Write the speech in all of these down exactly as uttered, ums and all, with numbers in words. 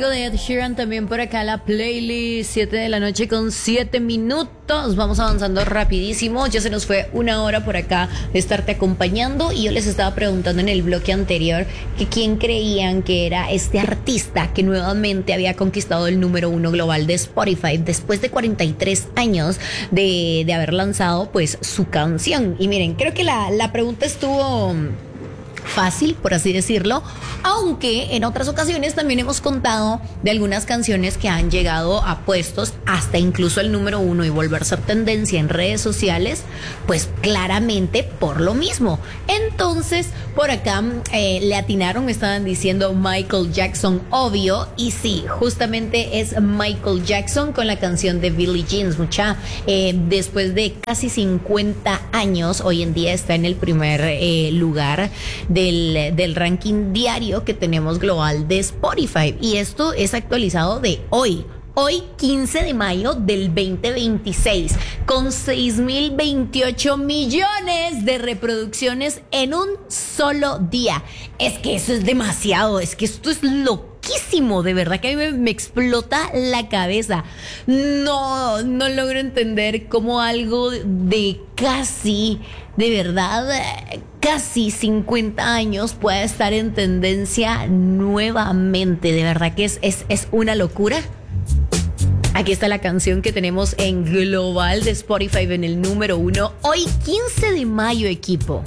algo de Ed Sheeran también por acá la playlist. Siete de la noche con siete minutos. Vamos avanzando rapidísimo. Ya se nos fue una hora por acá de estarte acompañando. Y yo les estaba preguntando en el bloque anterior que quién creían que era este artista que nuevamente había conquistado el número uno global de Spotify después de cuarenta y tres años de, de haber lanzado pues su canción. Y miren, creo que la, la pregunta estuvo fácil, por así decirlo, aunque en otras ocasiones también hemos contado de algunas canciones que han llegado a puestos hasta incluso el número uno y volver a ser tendencia en redes sociales, pues claramente por lo mismo. Entonces, por acá eh, le atinaron, me estaban diciendo Michael Jackson, obvio, y sí, justamente es Michael Jackson con la canción de Billie Jean, mucha, eh, después de casi cincuenta años, hoy en día está en el primer eh, lugar Del, del ranking diario que tenemos global de Spotify. Y esto es actualizado de hoy. Hoy, quince de mayo del veinte veintiséis, con seis mil veintiocho millones de reproducciones en un solo día. Es que eso es demasiado, es que esto es loquísimo, de verdad que a mí me, me explota la cabeza. No, no logro entender cómo algo de casi, de verdad, casi cincuenta años pueda estar en tendencia nuevamente. De verdad que es, es, es una locura. Aquí está la canción que tenemos en global de Spotify en el número uno. Hoy quince de mayo, equipo.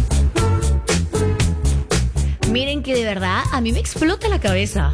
Miren que de verdad a mí me explota la cabeza.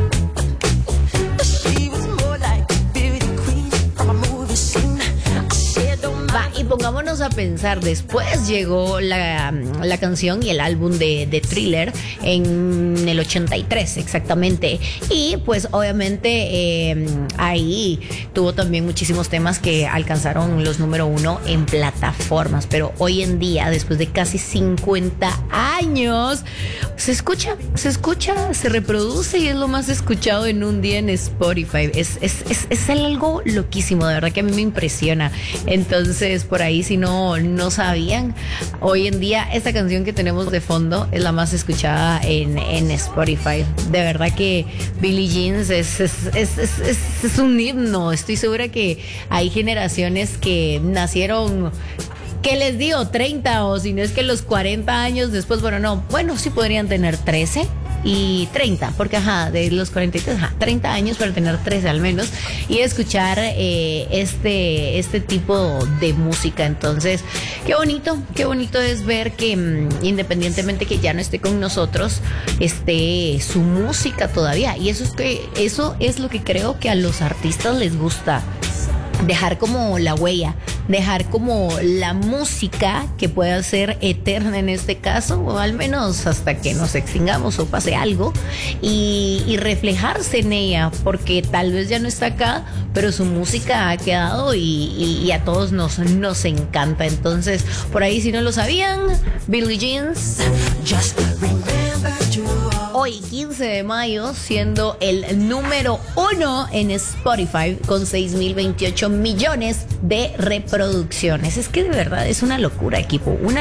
Va, y pongámonos a pensar, después llegó la, la canción y el álbum de, de Thriller en el ochenta y tres exactamente, y pues obviamente eh, ahí tuvo también muchísimos temas que alcanzaron los número uno en plataformas, pero hoy en día, después de casi cincuenta años, se escucha, se escucha, se reproduce y es lo más escuchado en un día en Spotify. Es, es, es, es algo loquísimo, de verdad que a mí me impresiona. Entonces, por ahí, si no, no sabían, hoy en día esta canción que tenemos de fondo es la más escuchada en, en Spotify. De verdad que Billie Jean es, es, es, es, es, es un himno. Estoy segura que hay generaciones que nacieron, ¿qué les digo? treinta, o si no es que los cuarenta años después, bueno, no, bueno, sí podrían tener trece y treinta, porque ajá, de los cuarenta y tres, ajá, treinta años para tener trece al menos, y escuchar eh, este, este tipo de música. Entonces, qué bonito, qué bonito es ver que mmm, independientemente que ya no esté con nosotros, esté su música todavía. Y eso es que, eso es lo que creo que a los artistas les gusta. Dejar como la huella, dejar como la música que pueda ser eterna en este caso, o al menos hasta que nos extingamos o pase algo, y, y reflejarse en ella, porque tal vez ya no está acá, pero su música ha quedado y, y, y a todos nos, nos encanta. Entonces, por ahí, si no lo sabían, Billie Jean, Just Remember You. Hoy, quince de mayo, siendo el número uno en Spotify con seis mil veintiocho millones de reproducciones. Es que de verdad es una locura, equipo. Una